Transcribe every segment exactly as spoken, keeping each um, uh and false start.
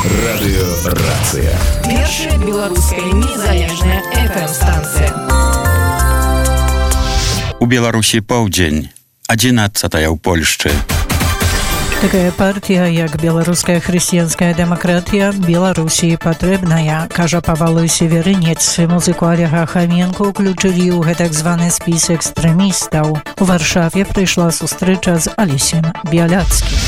Радыёрацыя. Першая беларуская незалежная эф эм-станцыя. У Беларусі паўдзень, адзінаццатая ў Польшчы. Такая партія, як беларуская хрысціянская дэмакратія, Беларусі патрэбная, кажа Павал Северынец. Музыку Олега Хаменко ўключылі ў гэтак званы спіс экстрэмістаў. У Варшаве прыйшла сустрэча з Алесем Бяляцкім.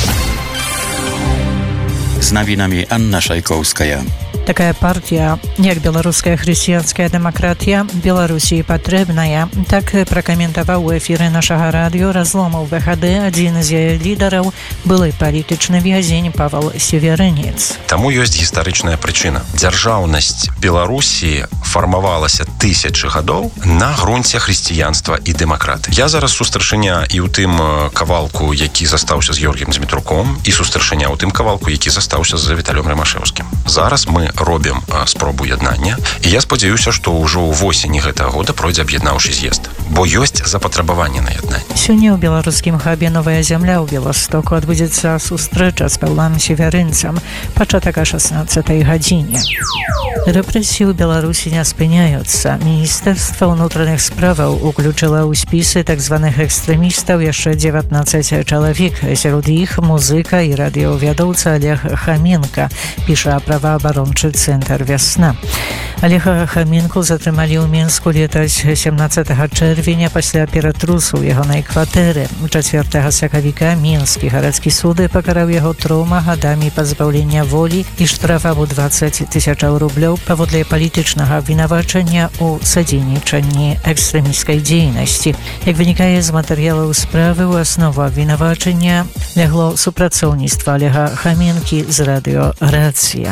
З навінамі Анна Шайкоўская. Такая партія, як беларуская хрысціянская дэмакратія, Беларусі патрэбная. Так пракаментаваў у эфіры нашага радыё разлому вэ ха дэ адзін з яе лідараў, былы палітычны вязень Павал Северынец. Таму ёсць гістарычная прычына. Дзяржаўнасць Беларусі фармавалася тысячы гадоў на грунце хрысціянства і дэмакраты. Я зараз сустрашыня і ў тым кавалку, які застаўся з Георгіем Дзмітруком, і сустрашыня ў тым кавалку, які застаўся з Віталём Рымашэўскім. Зараз мы робім спробу яднання, і я спадзяюся, што ўжо ў восені гэтага года пройдзе аб'яднаўчы з'езд, бо ёсць запатрабаванне на яднанне. Сёння ў беларускім хабе «Новая зямля» ў Беластоку адбудзецца сустрэча з Паўлам Северынцам, пачатак о шаснаццатай гадзіне. Рэпрэсіі ў Беларусі не спыняюцца. Міністэрства ўнутраных справаў уключыла ў спісы так званых экстрэмістаў яшчэ дзевятнаццаць чалавек, сярод іх музыка і радыёвядоўца Олег Хаменко, піша праваабарончы цэнтр «Вясна». Олега Хаменко затрымалі ў Мінску летась сямнаццатага чэрвеня пасля ператрусу ў ягонай кватэры. чацвёртага сакавіка Мінскі гарадскі суд пакараў яго трoma гадамі пазбаўлення волі і штрафам у дваццаць тысячаў рублёў паводле палітычнага абвінавачання ў садзейнічанні экстрэмісцкай дзейнасці. Як вынікае з матэрыялаў справы, у аснову абвінавачання лягло супрацоўніцтва Олега Хаменкі з радыёрацыя.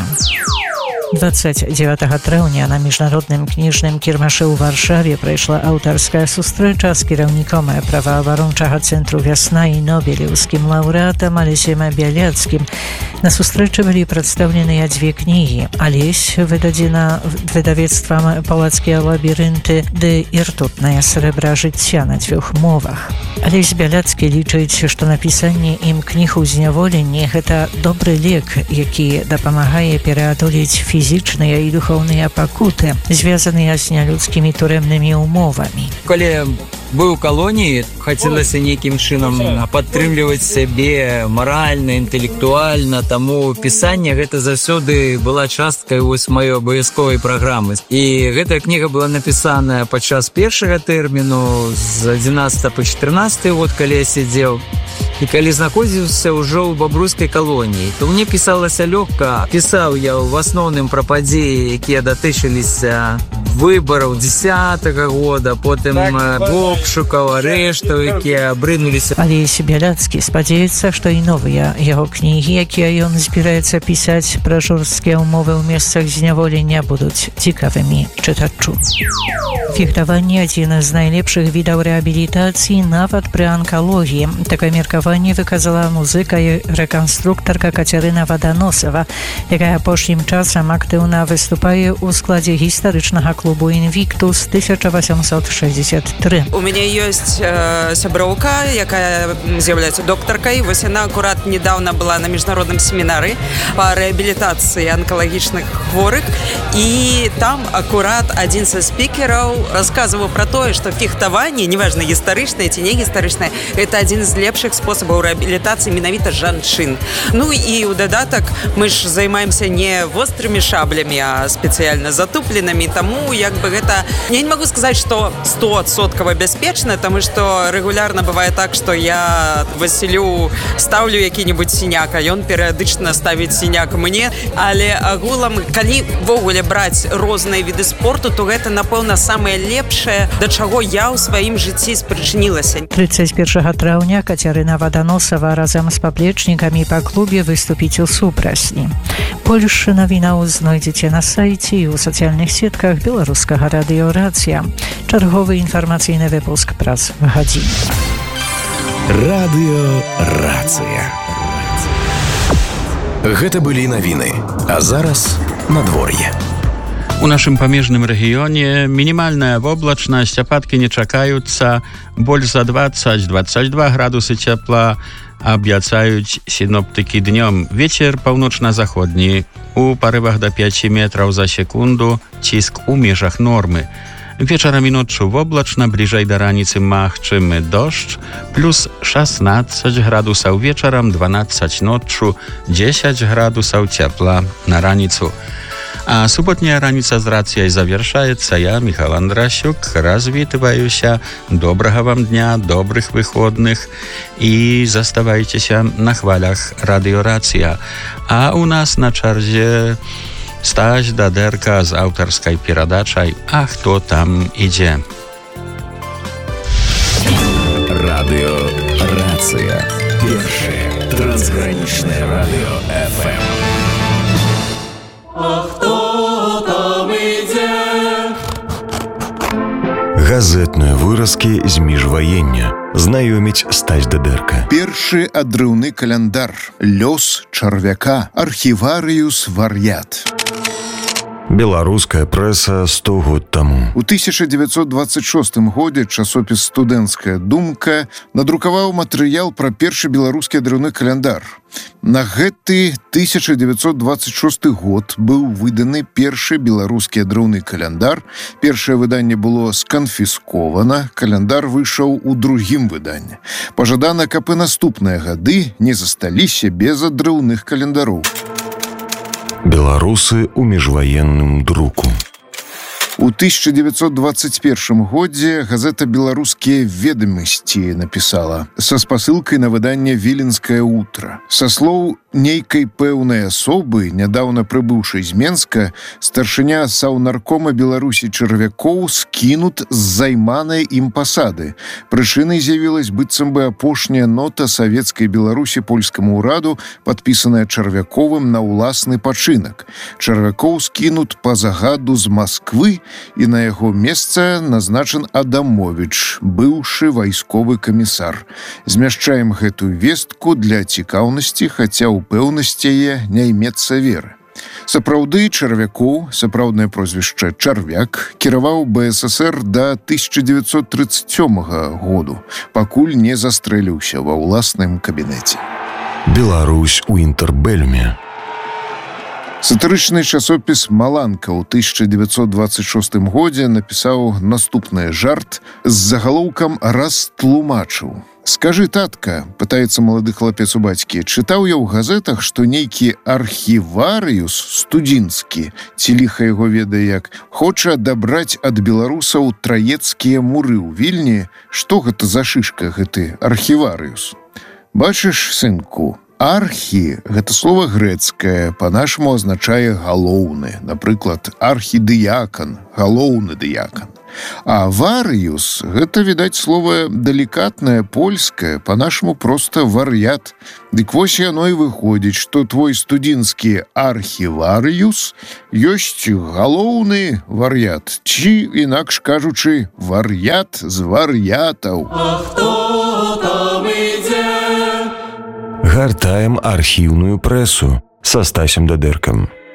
дваццаць дзевятага траўня на міжнародным кніжным кірмашы ў Варшаве прайшла аўтарская сустрэча з кіраўніком праваабарончага цэнтру «Вясна» і нобелеўскім лаўрэатам Алесем Бяляцкім. На сустрэчы былі прадстаўленыя дзве кнігі. Алесь, выдадзена выдавецтвам «Палацкія лабірынты» ды і «Ртутнае срэбра жыцця» на дзвюх мовах. Алесь Бяляцкі лічыць, што напісанне ім кніг у зняволенні – гэта добры лек, які дапамагае пераадолець фізічныя і духоўныя пакуты, звязаныя з нялюдскімі турэмнымі умовамі. Калі быў у калоніі, хацелася нейкім чынам падтрымліваць сябе маральна, інтэлектуальна, таму пісанне гэта заўсёды была часткай вось маёй абавязковай праграмы. І гэтая кніга была напісаная падчас першага тэрміну з адзінаццатага па чатырнаццаты год, калі я сядзеў. І калі знаходзіўся ўжо ў бабруйскай калоніі, то мне пісалася лёгка. Пісаў я ў асноўным пра падзеі, якія датычыліся выбараў дзесятага года, потым обшукаў, арэштаў, якія абрынуліся. Алесь Бяляцкі спадзяецца, што і новыя яго кнігі, якія ён збіраецца пісаць пра жорсткія ўмовы ў месцах зняволення, будуць цікавымі чытачу. Фехтаванне – адзін з найлепшых відаў рэабілітацыі нават пры анкалогіі. Такое меркаванне выказала музыка і рэканструктарка Кацярына Ваданосава, якая апошнім часам актыўна выступае ў складзе гістарычнага клубу «Інвіктус» тысяча васьмісот шэсцьдзесят тры. У мяне ёсць э, сяброўка, якая з'яўляецца доктаркай. Вось яна акурат недавно была на міжнародным семінары па рэабілітацыі анкалагічных хворых, і там акурат адзін са спікераў расказваў пра тое, што фехтаванне, неважна гістарычнае ці не гістарычнае, гэта адзін з лепшых спосабаў рэабілітацыі менавіта жанчын. Ну і ў дадатак мы ж займаемся не вострымі шаблямі, а спецыяльна затупленымі, таму як бы гэта, я не магу сказаць, што сто адсоткаў бяспечна, таму што рэгулярна бывае так, што я Васілю стаўлю які-небудзь сіняк, а ён перыядычна ставіць сіняк мне, але агулам, калі ввогуле браць розныя віды спорту, то гэта, напэўна, самае лепшае, да чаго я ў сваім жыцці спрычынілася. трыццаць першага траўня Кацярына Ваданосава разам з паплечнікамі па клубе выступіць у супрасні. Польшчы навінаў знойдзеце на сайце і ў сацыяльных сетках беларускага радыёрацыя. Чарговы інфармацыйны выпуск праз гадзіну. Радыёрацыя. Гэта былі навіны, а зараз надвор'е. У нашым памежным рэгіёне мінімальная воблачнасць, ападкі не чакаюцца, больш за дваццаць - дваццаць два градусы цяпла, Абяцаюць сіноптыкі днём. Вецер паўночна-заходні. У парывах да пяці метраў за секунду, ціск у межах нормы. Вечарам і ноччу воблачна, бліжэй да раніцы магчымы дождж, плюс шаснаццаць градусаў вечарам, дванаццаць ноччу, дзесяць градусаў цяпла на раніцу. А суботняя раніца з рацыяй завяршаецца. Я, Михаил Андрасюк, развітваюся. Добрага вам дня, добрых выходных і заставайцеся на хвалях радыёрацыя. А у нас на чарзе Стась Дадэрка з аўтарскай перадачай «А хто там ідзе?». Радыёрацыя. Першае трансгранічнае радыё эф эм. А хто там ідзе? Газетныя выразкі з міжваення. Знаёміць Стась Дадэрка. Першы адрыўны каляндар. Лёс чарвяка. Архіварыюс вар'ят. Беларуская прэса сто год таму. У тысяча девятьсот двадцать шостым годзе часопіс «Студэнцкая думка» надрукаваў матэрыял пра першы беларускі адрыўны каляндар. На гэты тысяча девятьсот двадцать шосты год быў выданы першы беларускі адрыўны каляндар. Першае выданне было сканфіскована, каляндар выйшаў у другім выданні. Пажадана, каб і наступныя гады не засталіся без адрыўных календароў. Беларусы ў міжваенным друку. У тысяча девятьсот двадцать первым годзе газета «Беларускія ведамасці» напісала са спасылкай на выданне «Віленскае утро». Са слоў нейкай пэўнай асобы, нядаўна прыбыўшай з Менска, старшыня саўнаркома Беларусі Чарвякоў скінут з займанай ім пасады. Прычынай з'явілась быццам бы апошняя нота савецкай Беларусі польскаму ўраду, падпісаная Чарвяковым на ўласны пачынак. Чарвякоў скінут па загаду з Масквы, і на яго месца назначан Адамовіч, быўшы вайсковы камісар. Змяшчаем гэтую вестку для цікаўнасці, хаця ў пэўнасці яе не імецца веры. Сапраўды, Чарвякоў, сапраўднае прозвішча Чарвяк, кіраваў бэ эс эс эр да тысяча девятьсот тридцать сёмага году, пакуль не застрэліўся ва ўласным кабінеце. Беларусь у інтэрбэльме. Сатырычны часопіс «Маланка» ў тысяча девятьсот двадцать шостым годзе напісаў наступны жарт з загалоўкам «Растлумачыў». «Скажы, татка», — пытаецца малады хлапец у бацькі, «чытаў я ў газетах, што нейкі архіварыюс студзінскі, ці ліха яго ведае як, хоча адабраць ад беларусаў траецкія муры ў Вільні. Што гэта за шышка, гэты архіварыюс?» «Бачыш, сынку, архі – гэта слова грэцкае, па-нашаму азначае галоўны. Напрыклад, архідыякан, галоўны дыякан. А варыюс – гэта, відаць, слова далікатнае, польскае, па-нашаму проста вар'ят. Дык вось яно і выходзіць, што твой студзінскі архіварыюс ёсць галоўны вар'ят, ці, інакш кажучы, вар'ят з вар'ятаў. А хто там ідзе? Гартаем архіўную прэсу са Стасем Дадэркам.